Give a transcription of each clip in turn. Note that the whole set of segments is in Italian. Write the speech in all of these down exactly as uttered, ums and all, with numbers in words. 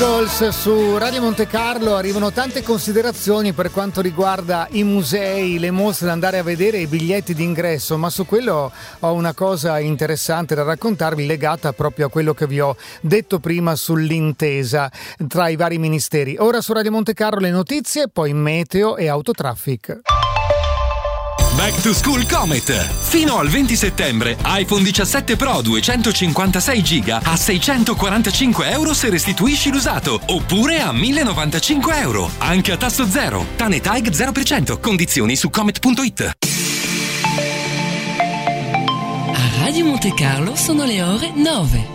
Su Radio Monte Carlo arrivano tante considerazioni per quanto riguarda i musei, le mostre da andare a vedere, i biglietti d'ingresso, ma su quello ho una cosa interessante da raccontarvi legata proprio a quello che vi ho detto prima sull'intesa tra i vari ministeri. Ora su Radio Monte Carlo le notizie, poi meteo e autotraffic. Back to School Comet. Fino al venti settembre iPhone diciassette Pro duecentocinquantasei giga a seicentoquarantacinque euro se restituisci l'usato, oppure a mille e novantacinque euro, anche a tasso zero. Tane Tag zero per cento. Condizioni su comet punto it. A Radio Monte Carlo sono le ore nove.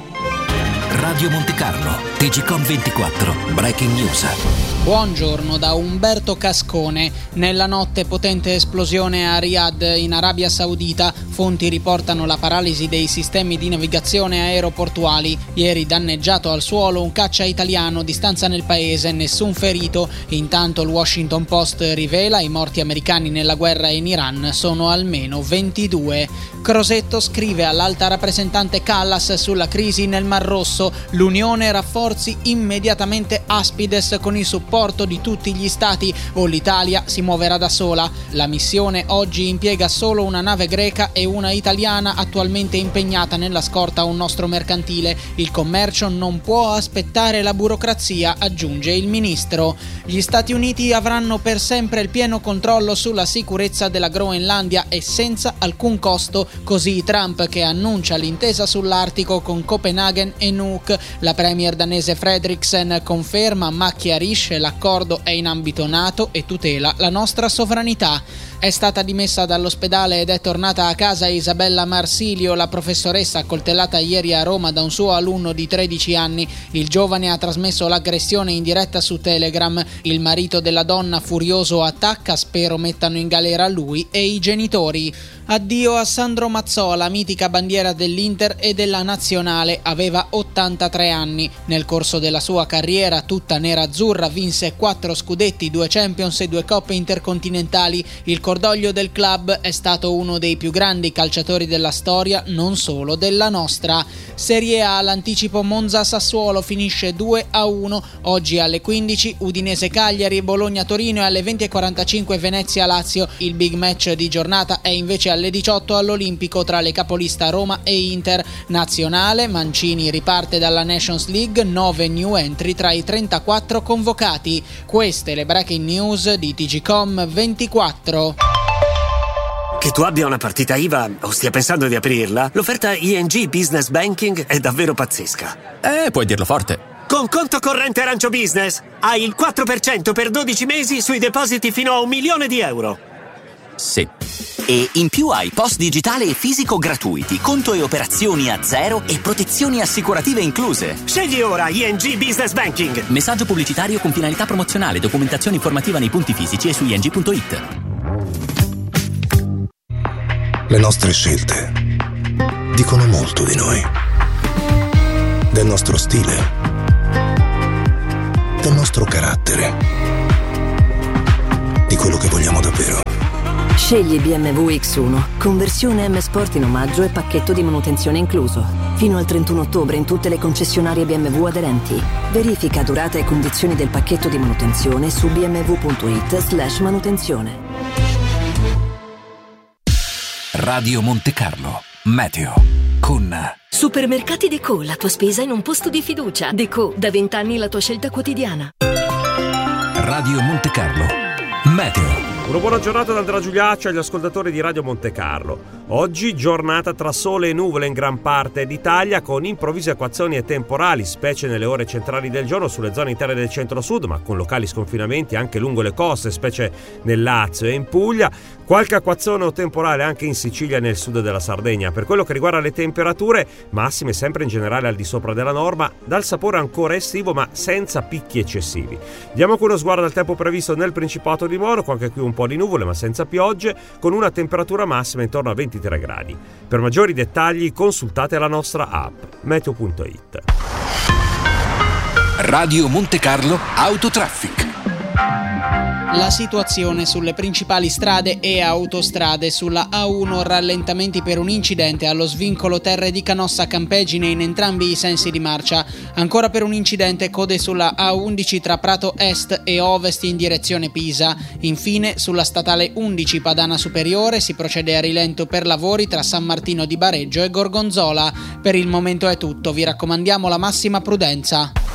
Radio Monte Carlo, T G Com ventiquattro, Breaking News. Buongiorno da Umberto Cascone. Nella notte potente esplosione a Riyadh in Arabia Saudita. Fonti riportano la paralisi dei sistemi di navigazione aeroportuali. Ieri danneggiato al suolo un caccia italiano di stanza nel paese, nessun ferito. Intanto il Washington Post rivela i morti americani nella guerra in Iran sono almeno ventidue. Crosetto scrive all'alta rappresentante Callas sulla crisi nel Mar Rosso: l'Unione rafforzi immediatamente Aspides con il supporto di tutti gli stati o l'Italia si muoverà da sola. La missione oggi impiega solo una nave greca e una italiana attualmente impegnata nella scorta a un nostro mercantile. Il commercio non può aspettare la burocrazia, aggiunge il ministro. Gli Stati Uniti avranno per sempre il pieno controllo sulla sicurezza della Groenlandia e senza alcun costo, così Trump che annuncia l'intesa sull'Artico con Copenaghen e Nuuk. La premier danese Frederiksen conferma ma chiarisce l'accordo è in ambito NATO e tutela la nostra sovranità. È stata dimessa dall'ospedale ed è tornata a casa Isabella Marsilio, la professoressa accoltellata ieri a Roma da un suo alunno di tredici anni. Il giovane ha trasmesso l'aggressione in diretta su Telegram. Il marito della donna furioso attacca, spero mettano in galera lui e i genitori. Addio a Sandro Mazzola, mitica bandiera dell'Inter e della Nazionale, aveva ottantatré anni. Nel corso della sua carriera tutta nera-azzurra vinse quattro scudetti, due Champions e due coppe intercontinentali. Il cordoglio del club, è stato uno dei più grandi calciatori della storia, non solo della nostra. Serie A, l'anticipo Monza-Sassuolo finisce due a uno. Oggi alle quindici Udinese-Cagliari, Bologna-Torino e alle venti e quarantacinque Venezia-Lazio. Il big match di giornata è invece alle diciotto all'Olimpico tra le capolista Roma e Inter. Nazionale, Mancini riparte dalla Nations League, nove new entry tra i trentaquattro convocati. Queste le breaking news di T G Com ventiquattro. Che tu abbia una partita I V A o stia pensando di aprirla, l'offerta I N G Business Banking è davvero pazzesca. Eh, puoi dirlo forte. Con conto corrente Arancio Business hai il quattro per cento per dodici mesi sui depositi fino a un milione di euro. Sì. E in più hai post digitale e fisico gratuiti, conto e operazioni a zero e protezioni assicurative incluse. Scegli ora I N G Business Banking. Messaggio pubblicitario con finalità promozionale, documentazione informativa nei punti fisici e su i n g punto i t. Le nostre scelte dicono molto di noi, del nostro stile, del nostro carattere, di quello che vogliamo davvero. Scegli B M W X uno, conversione M Sport in omaggio e pacchetto di manutenzione incluso. Fino al trentuno ottobre in tutte le concessionarie B M W aderenti. Verifica durata e condizioni del pacchetto di manutenzione su b m w punto i t slash manutenzione. Radio Monte Carlo, meteo, con Supermercati Deco, la tua spesa in un posto di fiducia. Deco, da vent'anni la tua scelta quotidiana. Radio Monte Carlo, meteo. Una buona giornata da Andrea Giuliaccio agli ascoltatori di Radio Monte Carlo. Oggi giornata tra sole e nuvole in gran parte d'Italia, con improvvise acquazzoni e temporali, specie nelle ore centrali del giorno sulle zone interne del centro-sud, ma con locali sconfinamenti anche lungo le coste, specie nel Lazio e in Puglia. Qualche acquazzone o temporale anche in Sicilia e nel sud della Sardegna. Per quello che riguarda le temperature, massime sempre in generale al di sopra della norma, dal sapore ancora estivo ma senza picchi eccessivi. Diamo qui uno sguardo al tempo previsto nel Principato di Monaco, anche qui un po' di nuvole ma senza piogge, con una temperatura massima intorno a ventitré gradi. Per maggiori dettagli consultate la nostra app meteo punto i t. Radio Monte Carlo Autotraffic. La situazione sulle principali strade e autostrade: sulla A uno rallentamenti per un incidente allo svincolo Terre di Canossa Campegine in entrambi i sensi di marcia. Ancora per un incidente code sulla A undici tra Prato Est e Ovest in direzione Pisa. Infine sulla statale undici Padana Superiore si procede a rilento per lavori tra San Martino di Bareggio e Gorgonzola. Per il momento è tutto, vi raccomandiamo la massima prudenza.